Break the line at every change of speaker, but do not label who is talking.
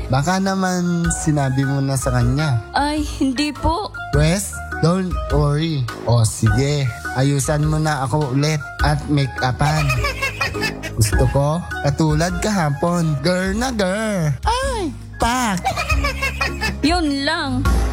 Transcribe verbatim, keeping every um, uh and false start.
Baka naman sinabi mo na sa kanya.
Ay, hindi po.
Wes, don't worry. O sige, ayusan mo na ako ulit at make-upan. Gusto ko, katulad kahapon, girl na girl. Ay, pak!
Yun lang.